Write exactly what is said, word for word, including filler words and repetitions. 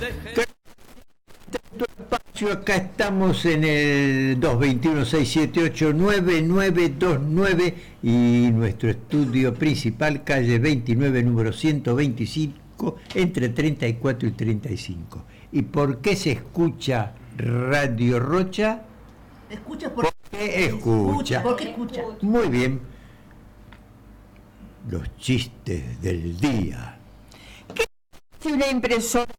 Acá estamos en el dos dos uno, seis siete ocho, nueve nueve dos nueve y nuestro estudio principal, calle veintinueve, número ciento veinticinco, entre treinta y cuatro y treinta y cinco. ¿Y por qué se escucha Radio Rocha? Escucha por porque escucha. ¿Por qué escucha? Muy bien. Los chistes del día. ¿Qué hace una impresora